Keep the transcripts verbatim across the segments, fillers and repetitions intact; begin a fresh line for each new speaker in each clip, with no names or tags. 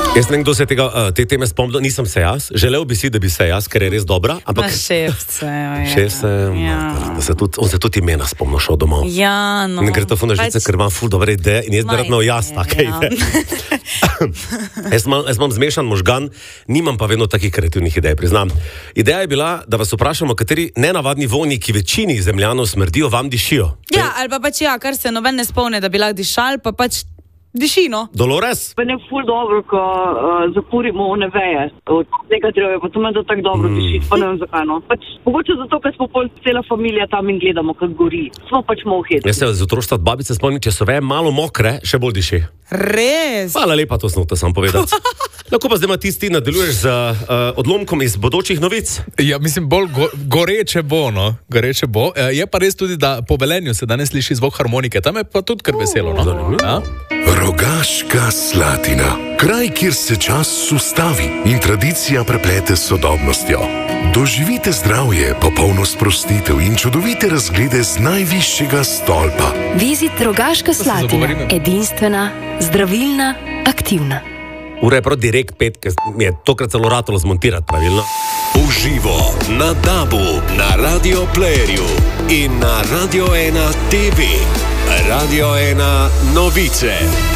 Jaz ne vem, kdo se tega, te teme spomnil, nisem se jaz, želel bi si, da bi se jaz, ker je res dobra, ampak...
Na šefce, ja.
Šefce, ja. Da se tudi, on se tudi imena spomnil šel domov.
Ja, no.
Ne gre to funda žice, ker imam ful dobre ideje in jaz bi rad imel jaz take
ja.
ideje. jaz, imam, jaz imam zmešan možgan, nimam pa vedno takih kreativnih idej, priznam. Ideja je bila, da vas vprašamo, kateri nenavadni vonji, ki večini zemljanov smrdijo, vam dišijo.
Ja, ali pa pač ja, kar se noben ne spomne, da bi lahko dišal, pa pač dišino.
Dolores?
Pa ne ful dobro, ko uh, zapurimo one veje od nekaj drevja, pa to meni da tako dobro mm. diši, pa ne vem zakaj, no. Pač, mogoče zato, ker smo pol cela familija tam in gledamo, kako gori. Smo pač moheti.
Jaz se z otroštva od babice spomnim, če so veje malo mokre, še bolj diši.
Res?
Hvala lepa, to sem hotel sam povedati. Lahko pa zdaj ti nadaljuješ z uh, odlomkom iz bodočih novic?
Ja, mislim, bolj go, goreče bo, no. Goreče bo. E, je pa res tudi, da po Velenju se danes sliši zvok harmonike. Tam je pa tudi kar veselo, no. Ja?
Rogaška Slatina. Kraj, kjer se čas ustavi in tradicija preplete s sodobnostjo. Doživite zdravje, popolno sprostitev in čudovite razglede z najvišjega stolpa.
Vizit Rogaška Slatina. Edinstvena, zdravilna, aktivna.
Ura je prav direkt pet, ker mi je tokrat celo ratalo zmontirati pravilno.
Uživo na Dabu, na Radio Playerju in na Radio ena T V. Radio ena novice.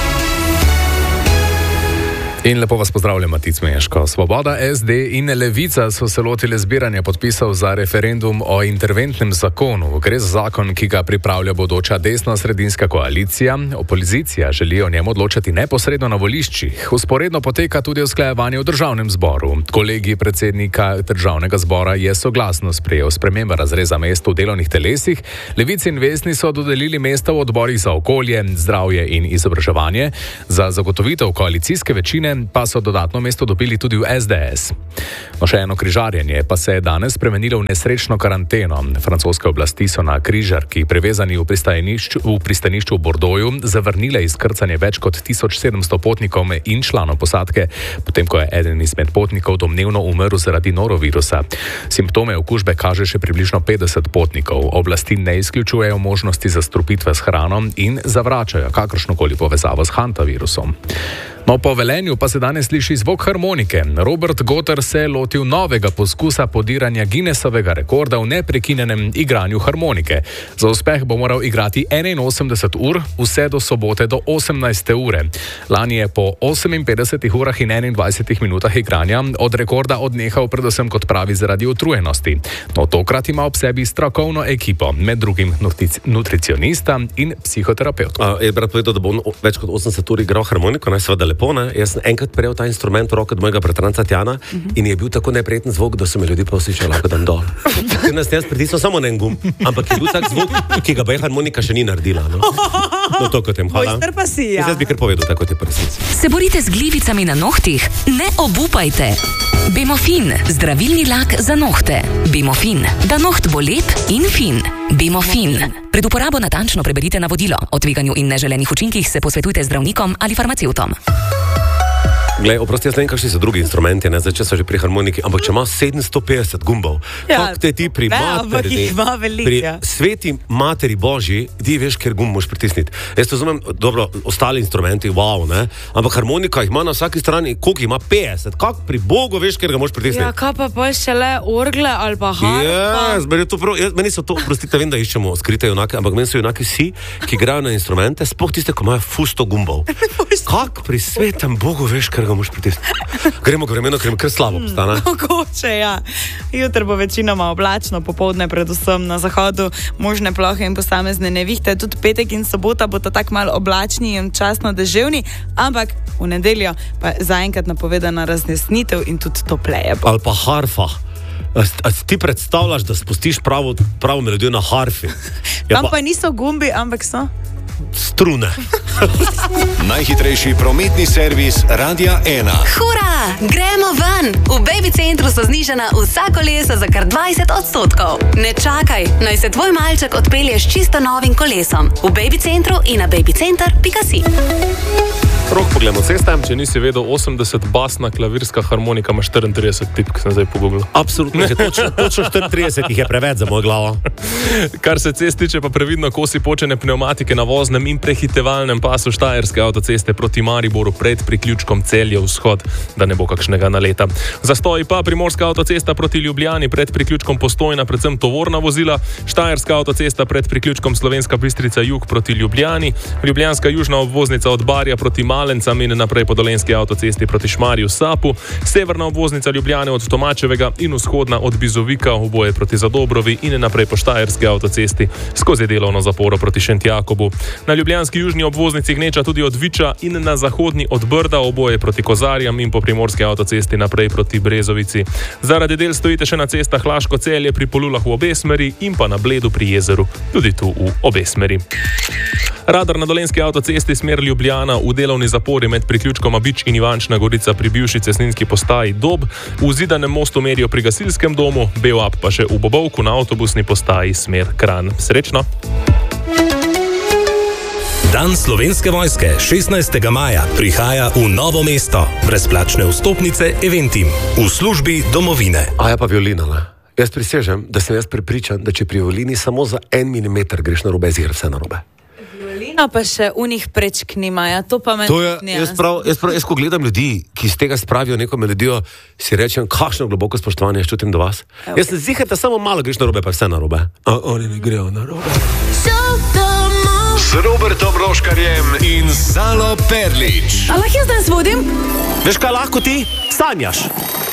In lepo vas pozdravljam, Matic Meško. Svoboda, S D in Levica so se lotile zbiranja podpisov za referendum o interventnem zakonu. Gre za zakon, ki ga pripravlja bodoča desno-sredinska koalicija. Opozicija želi o njem odločati neposredno na voliščih. Vzporedno poteka tudi usklajevanje v državnem zboru. Kolegi predsednika državnega zbora je soglasno sprejel spremembe razreza mest v delovnih telesih. Levici in Vesni so dodelili mesta v odborih za okolje, zdravje in izobraževanje. Za zagotovitev koalicijske večine pa so dodatno mesto dobili tudi v S D S. No, še eno križarjenje pa se je danes spremenilo v nesrečno karanteno. Francoske oblasti so na križarki, prevezani v pristanišču v, pristanišču v Bordeauxu, zavrnile izkrcanje več kot tisoč sedemsto potnikov in članov posadke, potem ko je eden izmed potnikov domnevno umrl zaradi norovirusa. Simptome okužbe kaže še približno petdeset potnikov. Oblasti ne izključujejo možnosti zastrupitve s hrano in zavračajo kakršnokoli povezavo s hantavirusom. No, po Velenju pa se danes sliši zvok harmonike. Robert Gotter se je lotil novega poskusa podiranja Guinnessovega rekorda v neprekinjenem igranju harmonike. Za uspeh bo moral igrati enainosemdeset ur, vse do sobote do osemnajste ure. Lani je po oseminpetdesetih urah in enaindvajsetih minutah igranja od rekorda odnehal predvsem kot pravi zaradi utrujenosti. No, tokrat ima ob sebi strokovno ekipo, med drugim nutricionista in psihoterapevt.
Je brat povedal, da bo on več kot osemdeset ur igral harmoniko, naj seveda lepo, ne? Jaz sem enkrat prejel ta instrument v roke od mojega bratranca Tjana uh-huh. in je bil tako neprijeten zvok, da so me ljudi poslišali, lahko dan dol. Ker nas jaz pritisnil samo na en gumb, ampak je bil tak zvok, ki ga bo harmonika še ni naredila. No, no to kot tem, hvala.
Mojster pa si, ja.
Jaz bi kar povedal, tako je prsic.
Se borite z glivicami na nohtih? Ne obupajte. Bemofin, zdravilni lak za nohte. Bemofin, da noht bo lep in fin. Bemofin. Pred uporabo natančno preberite navodilo. O tveganju in neželenih učinkih se posvetujte z zdravnikom ali farmacevtom.
Glej, oprosti, jaz ne vem, kakšni so drugi instrumenti, ne, zdaj če so že pri harmoniki, ampak če ima sedemsto petdeset gumbov, ja, kako te ti pri materi, pri sveti materi Božji, ti veš, ker gumb moš pritisniti. Jaz to razumem, dobro, ostali instrumenti, wow, ne, ampak harmonika jih ima na vsaki strani, koliko ima petdeset, kako pri Bogu veš, ker ga moš pritisniti.
Ja, kaj pa pa še le orgle ali pa harpa?
Ja, meni, to prav, jaz, meni so to, prostite, vem, da iščemo skrite junake, ampak meni so junaki vsi, ki igrajo na instrumente, sploh tiste, ko imajo fusto gumbov. Kako pri svetem Bogu veš, ker ga moš pritisniti. Gremo k vremenu, ker mi kar slabo postane.
Mogoče, ja. Jutri bo večinoma oblačno, popoldne predvsem na zahodu možne plohe in posamezne nevihte. Tudi petek in sobota bodo tako malo oblačni in časno deževni, ampak v nedeljo pa zaenkrat napovedana raznesnitev in tudi topleje.
Ali pa harfa. A, a ti predstavljaš, da spustiš pravo, pravo melodijo na harfi?
Ja, tam pa, pa niso gumbi, ampak so
strune.
Najhitrejši prometni servis Radia ena.
Hura! Gremo ven! V Baby Centru so znižana vsa kolesa za kar dvajset odstotkov. Ne čakaj, naj se tvoj malček odpelje s čisto novim kolesom. V Baby Centru in na babycenter pika si.
Rok, pogledamo ceste.
Če nisi vedel, osemdeset basna klavirska harmonika ima štiriintrideset tipk, sem zdaj pogooglil.
Absolutno, že točno, točno štiriintrideset jih je preveč za mojo glavo.
Kar se cest tiče, pa previdno kosi počene pnevmatike na voznem in prehitevalnem pasu Štajerske avtoceste proti Mariboru pred priključkom Celje vzhod, da ne bo kakšnega naleta. Zastoji pa Primorska avtocesta proti Ljubljani pred priključkom Postojna, predvsem tovorna vozila, Štajerska avtocesta pred priključkom Slovenska Bistrica jug proti Ljubljani, Ljubljanska južna obvoznica od Barja proti Malencam in naprej po Dolenjski avtocesti proti Šmarju Sapu, severna obvoznica Ljubljane od Tomačevega in vzhodna od Bizovika, oboje proti Zadobrovi in naprej po Štajerski avtocesti skozi delovno zaporo proti Šentjakobu. Na ljubljanski južni obvoznici gneča tudi od Viča in na zahodni od Brda, oboje proti Kozarjam in po Primorski avtocesti naprej proti Brezovici. Zaradi del stojite še na cestah Laško-Celje pri Polulah v obe smeri in pa na Bledu pri jezeru, tudi tu v obe smeri. Radar na Dolenjski avtocesti smer Ljubljana v delovni zapori med priključkoma Bič in Ivančna Gorica pri bivši cestninski postaji Dob, v Zidanem mostu merijo pri gasilskem domu, Beoap pa še v Bobovku na avtobusni postaji smer Kranj. Srečno!
Dan Slovenske vojske šestnajstega maja prihaja v Novo mesto. Brezplačne vstopnice Eventim v službi domovine.
A ja pa violina, ne? Jaz prisežem, da sem jaz prepričan, da če pri violini samo za en milimeter greš na robe, zir vse na robe.
Violina pa še unih prečk nimajo, to pa me
ne jaz prav, jaz prav, jaz ko gledam ljudi, ki iz tega spravijo neko melodijo, si rečem, kakšno globoko spoštovanje jaz čutim do vas. Evo. Jaz sem ziher, da samo malo greš na robe, pa vse na robe. A oni ne grejo na robe.
Z Robertom Roškarjem in Salo Perlič.
A lahko jaz danes vodim?
Veš kaj lahko ti? Sanjaš.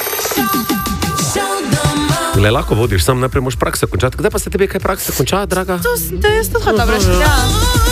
Le, lahko vodiš, sam najprej moraš prakso končati. Kdaj pa se tebi kaj praksa konča, draga?
To je to hodno vprašanje. Ja.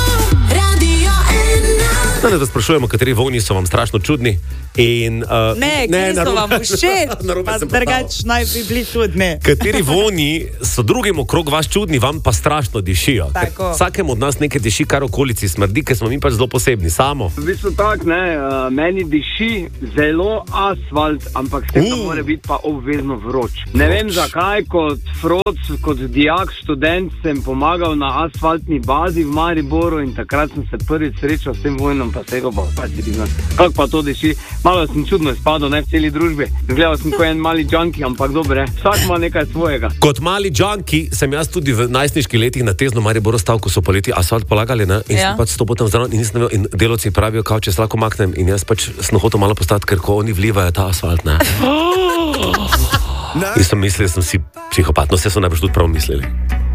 Ne, da sprašujemo, kateri voni so vam strašno čudni. In, uh,
ne, ne so vam všeč, pa drugač naj bi bili čudni.
Kateri voni so drugim okrog vas čudni, vam pa strašno dišijo. Vsakemu od nas nekaj diši, kar okolici smrdi, ker smo mi pač zelo posebni. Samo.
V bistvu tak, ne, uh, meni diši zelo asfalt, ampak s tem uh. mora biti pa obvezno vroč. Ne vroč. Vem zakaj, kot froc, kot dijak, študent sem pomagal na asfaltni bazi v Mariboru in takrat sem se prvič srečal s tem vojnom, pa se ga pa, pa si bizna. Kako pa to diši? Malo sem čudno izpadel, ne v celi družbi. Gledal sem kot en mali junkie, ampak dobre, vsak ima nekaj svojega.
Kot mali junkie sem jaz tudi v najstniških letih na Tezno Mariboru stal, ko so poleti asfalt polagali, ne? In ja. Sem pač stopotem zdrav in nisem vedel, in delavci pravijo, kao če se lahko maknem, in jaz pač sem hotel malo postati, ker ko oni vlivajo ta asfalt, ne. In sem mislil, da sem si psihopat, no vse so najbolj tudi prav mislili.